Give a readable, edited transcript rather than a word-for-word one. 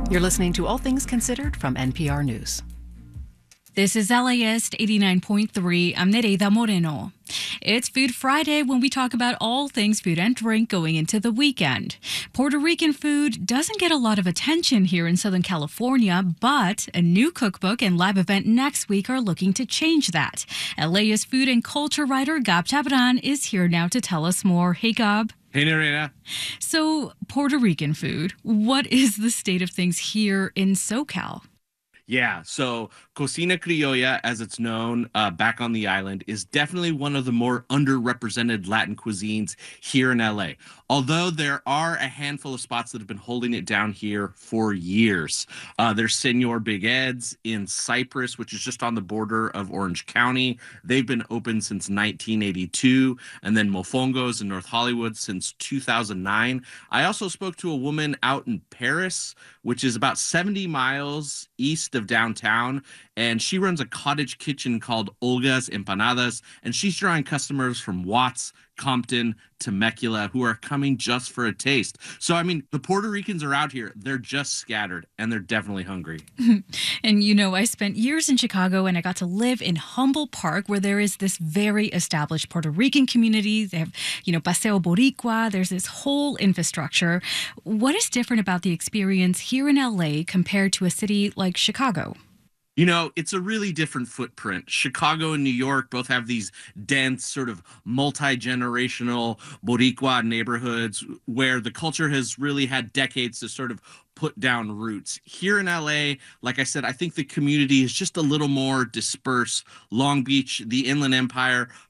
You're listening to All Things Considered from NPR News. This is LAist 89.3. I'm Nereida Moreno. It's Food Friday when we talk about all things food and drink going into the weekend. Puerto Rican food doesn't get a lot of attention here in Southern California, but a new cookbook and live event next week are looking to change that. LAist food and culture writer Gab Chabran is here now to tell us more. Hey, Gab. Hey, Nereida. So, Puerto Rican food, what is the state of things here in SoCal? Yeah, so Cocina Criolla, as it's known back on the island, is definitely one of the more underrepresented Latin cuisines here in LA. Although there are a handful of spots that have been holding it down here for years. There's Senor Big Ed's in Cypress, which is just on the border of Orange County. They've been open since 1982, and then Mofongo's in North Hollywood since 2009. I also spoke to a woman out in Paris, which is about 70 miles east of downtown, and she runs a cottage kitchen called Olga's Empanadas, and she's drawing customers from Watts, Compton, Temecula, who are coming just for a taste. So, I mean, the Puerto Ricans are out here. They're just scattered, and they're definitely hungry. And, you know, I spent years in Chicago, and I got to live in Humboldt Park, where there is this very established Puerto Rican community. They have, Paseo Boricua. There's this whole infrastructure. What is different about the experience here in LA compared to a city like Chicago? It's a really different footprint. Chicago and New York both have these dense, sort of multi-generational Boricua neighborhoods where the culture has really had decades to sort of put down roots. Here in LA, like I said, I think the community is just a little more dispersed. Long Beach, the Inland Empire,